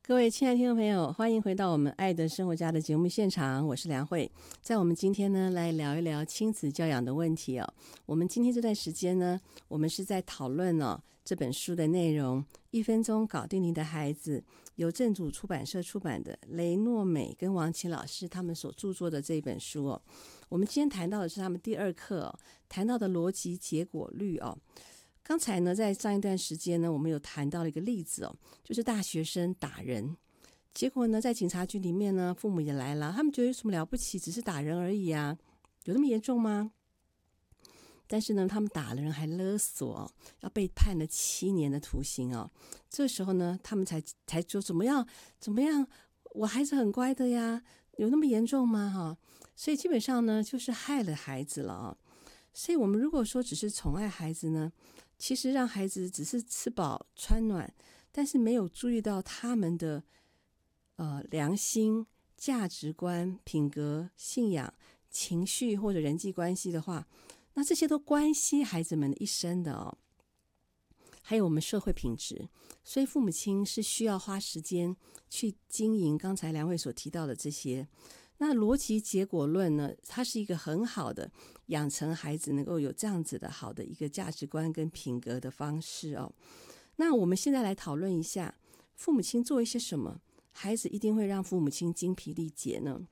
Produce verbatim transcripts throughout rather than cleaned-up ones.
各位亲爱的听众朋友，欢迎回到我们爱的生活家的节目现场，我是梁慧。在我们今天呢，来聊一聊亲子教养的问题哦。我们今天这段时间呢，我们是在讨论哦这本书的内容，一分钟搞定你的孩子，由正主出版社出版的雷诺美跟王琦老师他们所著作的这本书哦。我们今天谈到的是他们第二课哦，谈到的逻辑结果律哦。刚才呢，在上一段时间呢，我们有谈到了一个例子哦，就是大学生打人，结果呢，在警察局里面呢，父母也来了，他们觉得有什么了不起，只是打人而已啊，有那么严重吗？但是呢，他们打了人还勒索哦，要被判了七年的徒刑哦。这时候呢，他们才才说怎么样怎么样，我孩子很乖的呀，有那么严重吗？哈，所以基本上呢，就是害了孩子了哦。所以我们如果说只是宠爱孩子呢，其实让孩子只是吃饱穿暖，但是没有注意到他们的呃良心、价值观、品格、信仰、情绪或者人际关系的话，那这些都关系孩子们的一生的哦。还有我们社会品质，所以父母亲是需要花时间去经营刚才梁慧所提到的这些。那逻辑结果论呢，它是一个很好的养成孩子能够有这样子的好的一个价值观跟品格的方式哦。那我们现在来讨论一下，父母亲做一些什么，孩子一定会让父母亲精疲力竭呢？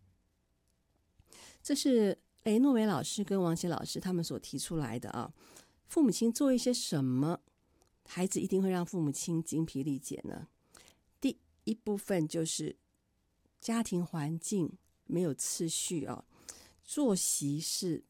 这是雷诺美老师跟王琦老师他们所提出来的啊。父母亲做一些什么，孩子一定会让父母亲精疲力竭呢？第一部分就是家庭环境没有次序哦，作息是